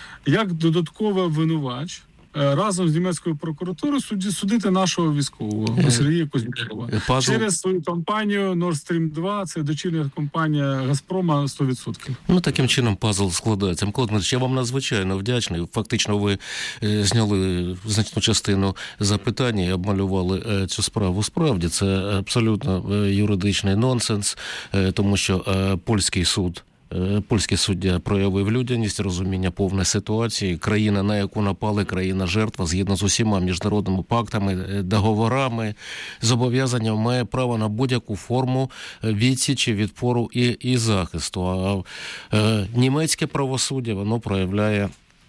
як додатковий обвинувач, разом з німецькою прокуратурою суді, судити нашого військового Сергія Кузнєцова. Пазл... Через свою компанію Nord Stream два, це дочірня компанія Газпрома сто відсотків. Ну, таким чином пазл складається. Микола Дмитрович, я вам надзвичайно вдячний. Фактично ви е, зняли значну частину запитань і обмалювали е, цю справу. Справді, це абсолютно е, юридичний нонсенс, е, тому що е, польський суд Польський суддя проявив людяність, розуміння повної ситуації. Країна, на яку напали, країна-жертва, згідно з усіма міжнародними пактами, договорами, зобов'язанням, має право на будь-яку форму відсічі, відпору і, і захисту. А е, німецьке правосуддя, воно проявляє,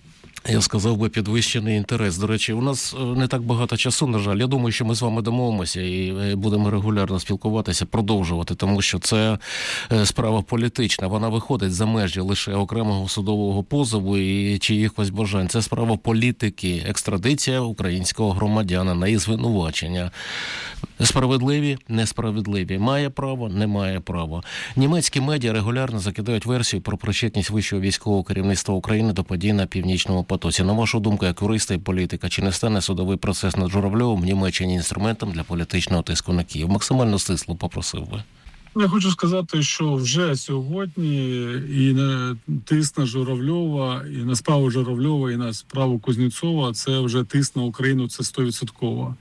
я сказав би, підвищений інтерес. До речі, у нас не так багато часу, на жаль. Я думаю, що ми з вами домовимося і будемо регулярно спілкуватися, продовжувати, тому що це справа політична. Вона виходить за межі лише окремого судового позову і чиїхось бажань. Це справа політики, екстрадиція українського громадянина і звинувачення. Справедливі, несправедливі. Має право, не має права. Німецькі медіа регулярно закидають версію про причетність вищого військового керівництва України до подій на Північному потоці. На вашу думку, як юриста і політика, чи не стане судовий процес над Журавльовим в Німеччині інструментом для політичного тиску на Київ? Максимально стисло попросив би. Я хочу сказати, що вже сьогодні і на тиск на Журавльова, і на справу Журавльова, і на справу Кузнєцова, це вже тиск на Україну, це сто відсотків.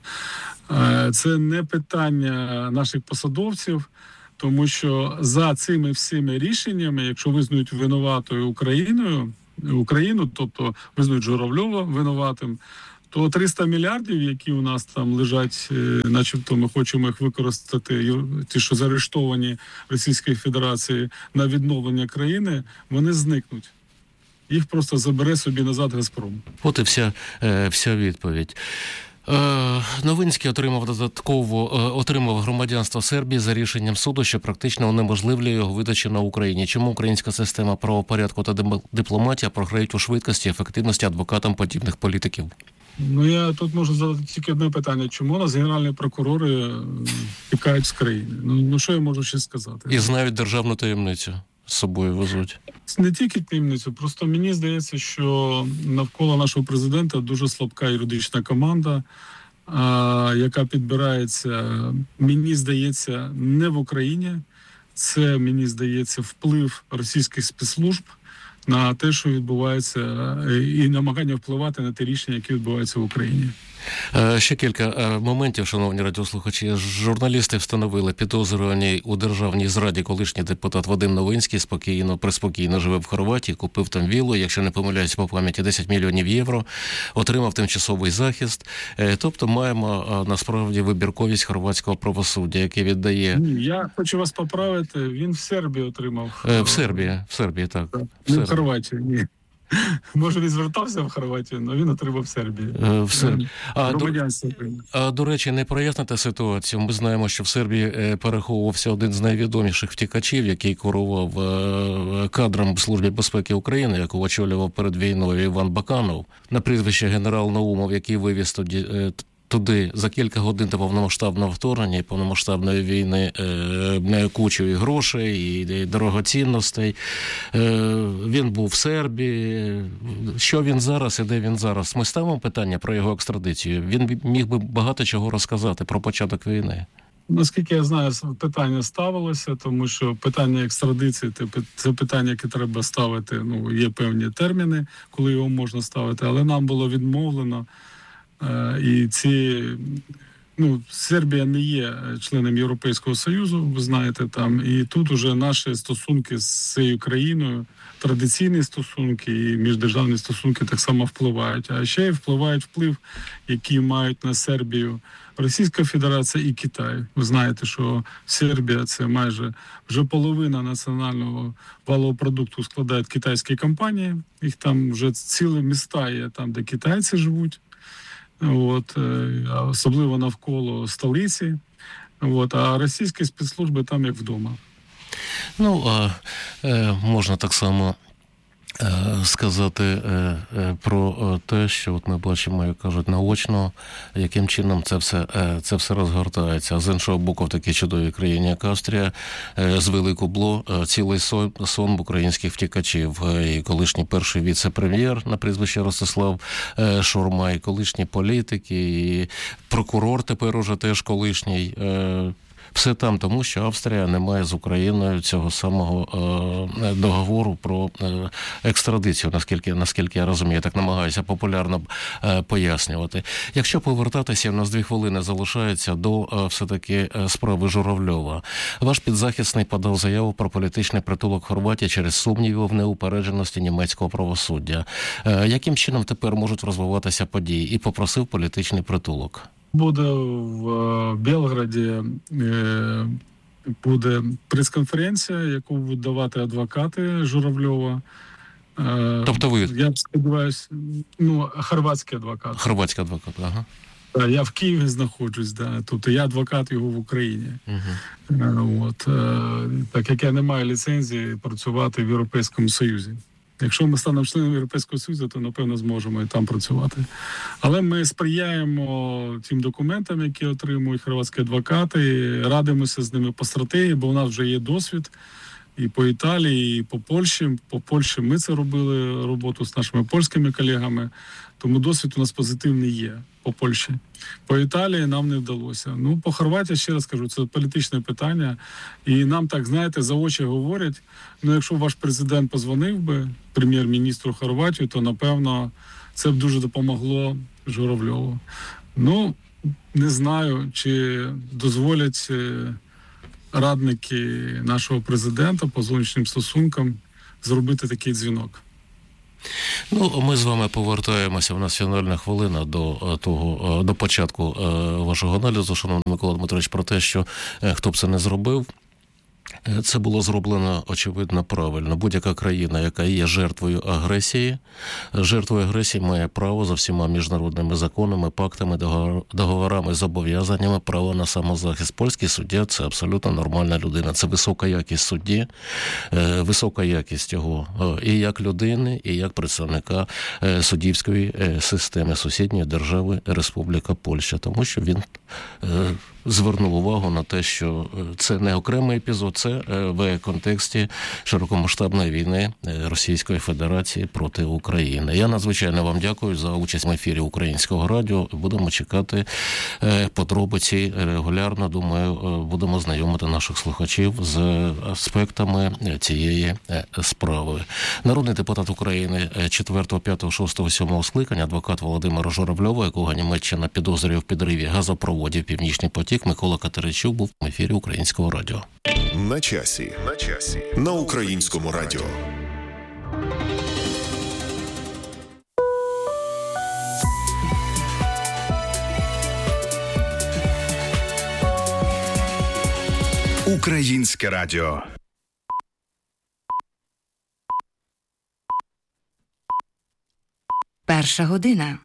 Це не питання наших посадовців, тому що за цими всіми рішеннями, якщо визнають винуватою Україною, Україну, тобто визнають Журавльова винуватим, то триста мільярдів, які у нас там лежать, начебто ми хочемо їх використати, ті, що заарештовані Російської Федерації, на відновлення країни, вони зникнуть. Їх просто забере собі назад Газпром. От і вся, вся відповідь. Новинський отримав додатково отримав громадянство Сербії за рішенням суду, що практично унеможливлює його видачу на Україні. Чому українська система правопорядку та дипломатія програють у швидкості і ефективності адвокатам подібних політиків? Ну, я тут можу задати тільки одне питання. Чому у нас генеральні прокурори тікають з країни? Ну, ну що я можу ще сказати? І знають державну таємницю. З собою везуть. Не тільки таємницю, просто мені здається, що навколо нашого президента дуже слабка юридична команда, а, яка підбирається, мені здається, не в Україні. Це, мені здається, вплив російських спецслужб на те, що відбувається, і намагання впливати на ті рішення, які відбуваються в Україні. Ще кілька моментів, шановні радіослухачі. Журналісти встановили, підозрюваний у державній зраді колишній депутат Вадим Новинський спокійно, приспокійно живе в Хорватії, купив там віллу, якщо не помиляюсь по пам'яті, десять мільйонів євро, отримав тимчасовий захист. Тобто маємо насправді вибірковість хорватського правосуддя, яке віддає... Ні, я хочу вас поправити, він в Сербії отримав. В Сербії, в Сербії, так. так. В Не в Хорватії, ні. Може, він звертався в Хорватію, але він отримав в Сербії. В Сербії. А, до, а, до речі, не прояснити ситуацію. Ми знаємо, що в Сербії переховувався один з найвідоміших втікачів, який керував кадром Служби безпеки України, яку очолював перед війною Іван Баканов, на прізвище генерал Наумов, який вивіз тоді... туди за кілька годин до повномасштабного вторгнення і повномасштабної війни е, кучу і грошей, і, і дорогоцінностей. Е, він був в Сербії. Що він зараз і де він зараз? Ми ставимо питання про його екстрадицію. Він міг би багато чого розказати про початок війни. Наскільки я знаю, питання ставилося, тому що питання екстрадиції – це питання, яке треба ставити, ну, є певні терміни, коли його можна ставити, але нам було відмовлено. І ці, ну, Сербія не є членом Європейського Союзу, ви знаєте, там, і тут уже наші стосунки з цією країною, традиційні стосунки і міждержавні стосунки так само впливають. А ще й впливають вплив, який мають на Сербію Російська Федерація і Китай. Ви знаєте, що Сербія – це майже вже половина національного валового продукту складають китайські компанії. Їх там вже цілі міста є там, де китайці живуть. От, особливо навколо столиці, от, а російські спецслужби там як вдома. Ну, а, е, можна так само сказати про те, що от ми бачимо, як кажуть, наочно, яким чином це все, це все розгортається. А з іншого боку, в такій чудовій країні, як Австрія, з великого цілий сон, сон українських втікачів. І колишній перший віце-прем'єр на прізвище Ростислав Шурма, і колишні політики, і прокурор тепер уже теж колишній. Все там, тому що Австрія не має з Україною цього самого е, договору про е, екстрадицію, наскільки, наскільки я розумію, я так намагаюся популярно е, пояснювати. Якщо повертатися, у нас дві хвилини залишається до е, все-таки справи Журавльова. Ваш підзахисний подав заяву про політичний притулок Хорватії через сумніви в неупередженості німецького правосуддя. Е, яким чином тепер можуть розвиватися події? І попросив політичний притулок. Буде в Белграді, буде прес-конференція, яку будуть давати адвокати Журавльова. Тобто ви? Я сподіваюся, ну, хорватський адвокат. Хорватський адвокат, ага. Я в Києві знаходжусь, да. Тобто я адвокат його в Україні. Uh-huh. От. Так як я не маю ліцензії працювати в Європейському Союзі. Якщо ми станемо членами Європейського Союзу, то, напевно, зможемо і там працювати. Але ми сприяємо тим документам, які отримують хорватські адвокати, радимося з ними по стратегії, бо у нас вже є досвід і по Італії, і по Польщі. По Польщі ми це робили, роботу з нашими польськими колегами, тому досвід у нас позитивний є по Польщі. По Італії нам не вдалося. Ну, по Хорватії, ще раз кажу, це політичне питання. І нам так, знаєте, за очі говорять, ну, якщо ваш президент позвонив би прем'єр-міністру Хорватії, то, напевно, це б дуже допомогло Журавльову. Ну, не знаю, чи дозволять радники нашого президента по зовнішнім стосункам зробити такий дзвінок. Ну, ми з вами повертаємося, у нас фінальна хвилина до того, до початку вашого аналізу, шановний Микола Дмитрович, про те, що хто б це не зробив, це було зроблено, очевидно, правильно. Будь-яка країна, яка є жертвою агресії, жертвою агресії має право за всіма міжнародними законами, пактами, договорами, зобов'язаннями, право на самозахист. Польський суддя – це абсолютно нормальна людина. Це висока якість судді, висока якість його і як людини, і як представника суддівської системи сусідньої держави Республіка Польща. Тому що він звернув увагу на те, що це не окремий епізод, це в контексті широкомасштабної війни Російської Федерації проти України. Я надзвичайно вам дякую за участь в ефірі Українського радіо. Будемо чекати подробиці регулярно. Думаю, будемо знайомити наших слухачів з аспектами цієї справи. Народний депутат України четвертого, п'ятого, шостого, сьомого скликання, адвокат Володимира Журавльова, якого Німеччина підозрює в підриві газопроводів «Північний потік», Микола Катеричук був в ефірі Українського радіо. На часі. На часі. На Українському радіо. Українське радіо. Перша година.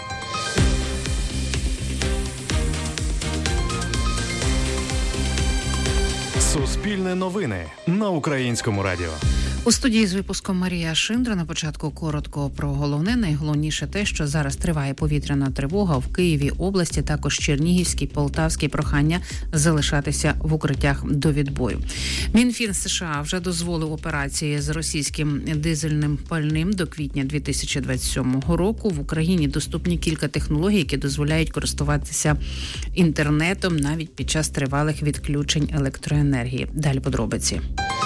Суспільне новини на Українському радіо. У студії з випуском Марія Шиндра. На початку коротко про головне. Найголовніше те, що зараз триває повітряна тривога в Києві, області, також Чернігівській, Полтавській. Прохання залишатися в укриттях до відбою. Мінфін США вже дозволив операції з російським дизельним пальним до квітня дві тисячі двадцять сьомого року. В Україні доступні кілька технологій, які дозволяють користуватися інтернетом навіть під час тривалих відключень електроенергії. Далі подробиці.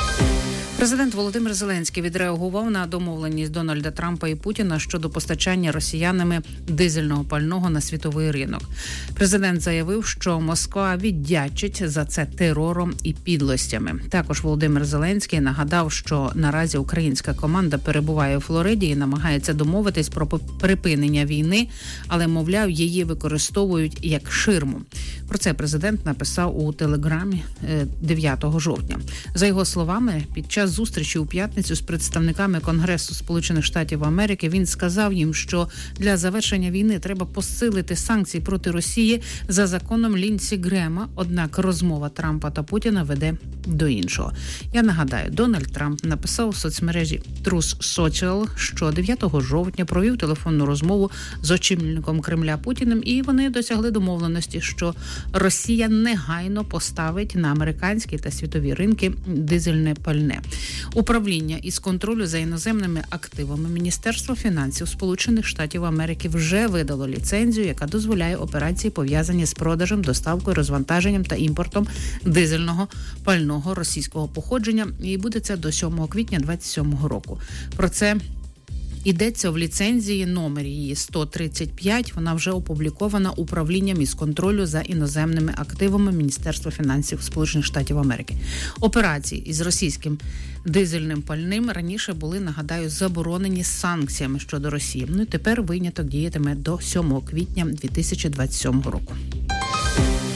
Президент Володимир Зеленський відреагував на домовленість Дональда Трампа і Путіна щодо постачання росіянами дизельного пального на світовий ринок. Президент заявив, що Москва віддячить за це терором і підлостями. Також Володимир Зеленський нагадав, що наразі українська команда перебуває у Флориді і намагається домовитись про припинення війни, але, мовляв, її використовують як ширму. Про це президент написав у телеграмі дев'ятого жовтня. За його словами, під час зустрічі у п'ятницю з представниками Конгресу Сполучених Штатів Америки він сказав їм, що для завершення війни треба посилити санкції проти Росії за законом Лінсі Грема, однак розмова Трампа та Путіна веде до іншого. Я нагадаю, Дональд Трамп написав у соцмережі Truth Social, що дев'ятого жовтня провів телефонну розмову з очільником Кремля Путіним, і вони досягли домовленості, що Росія негайно поставить на американські та світові ринки дизельне пальне. Управління із контролю за іноземними активами Міністерства фінансів Сполучених Штатів Америки вже видало ліцензію, яка дозволяє операції, пов'язані з продажем, доставкою, розвантаженням та імпортом дизельного пального російського походження. І буде це до сьомого квітня двадцять сьомого року. Про це йдеться в ліцензії, номер її сто тридцять п'ять, вона вже опублікована управлінням із контролю за іноземними активами Міністерства фінансів Сполучених Штатів Америки. Операції із російським дизельним пальним раніше були, нагадаю, заборонені санкціями щодо Росії. Ну і тепер виняток діятиме до сьомого квітня дві тисячі двадцять сьомого року.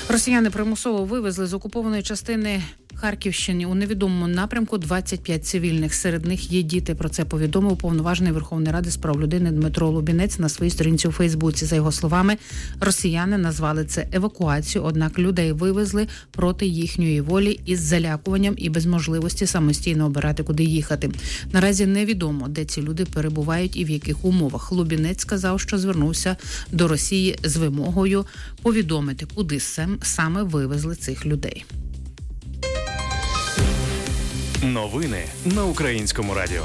Росіяни примусово вивезли з окупованої частини Харківщини у невідомому напрямку двадцять п'ять цивільних. Серед них є діти. Про це повідомив уповноважений Верховної Ради з прав людини Дмитро Лубінець на своїй сторінці у Фейсбуці. За його словами, росіяни назвали це евакуацією, однак людей вивезли проти їхньої волі із залякуванням і без можливості самостійно обирати, куди їхати. Наразі невідомо, де ці люди перебувають і в яких умовах. Лубінець сказав, що звернувся до Росії з вимогою повідомити, куди саме вивезли цих людей. Новини на Українському радіо.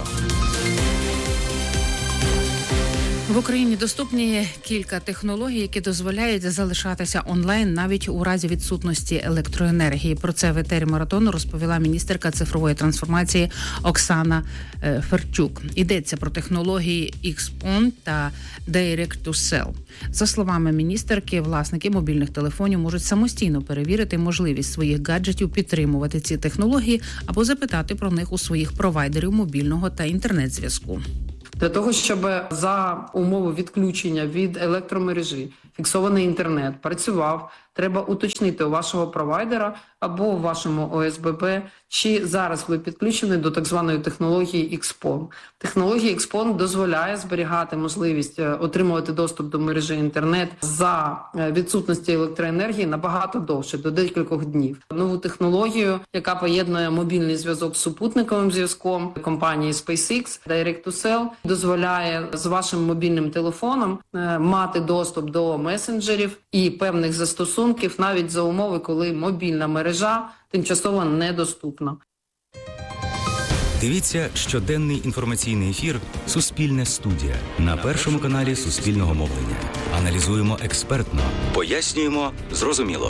В Україні доступні кілька технологій, які дозволяють залишатися онлайн навіть у разі відсутності електроенергії. Про це в етері маратону розповіла міністерка цифрової трансформації Оксана Ферчук. Йдеться про технології ікс пон та Direct to Cell. За словами міністерки, власники мобільних телефонів можуть самостійно перевірити можливість своїх гаджетів підтримувати ці технології або запитати про них у своїх провайдерів мобільного та інтернет-зв'язку. Для того, щоб за умови відключення від електромережі фіксований інтернет працював, треба уточнити у вашого провайдера або у вашому о ес бе бе, чи зараз ви підключені до так званої технології ікс пон. Технологія ікс пон дозволяє зберігати можливість отримувати доступ до мережі інтернет за відсутності електроенергії набагато довше, до декількох днів. Нову технологію, яка поєднує мобільний зв'язок з супутниковим зв'язком компанії SpaceX, Direct to Cell, дозволяє з вашим мобільним телефоном мати доступ до месенджерів і певних застосунків навіть за умови, коли мобільна мережа тимчасово недоступна. Дивіться щоденний інформаційний ефір «Суспільне студія» на Першому каналі Суспільного мовлення. Аналізуємо експертно, пояснюємо зрозуміло.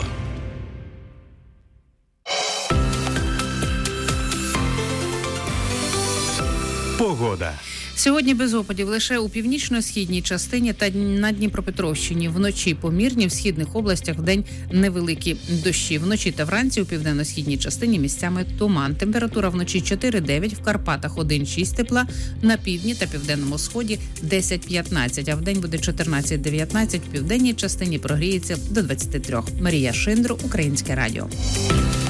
Погода. Сьогодні без опадів лише у північно-східній частині та на Дніпропетровщині. Вночі помірні, в східних областях вдень невеликі дощі. Вночі та вранці у південно-східній частині місцями туман. Температура вночі чотири-дев'ять, в Карпатах один-шість тепла, на півдні та південному сході десять-п'ятнадцять, а вдень буде чотирнадцять-дев'ятнадцять, в південній частині прогріється до двадцяти трьох. Марія Шиндро, Українське радіо.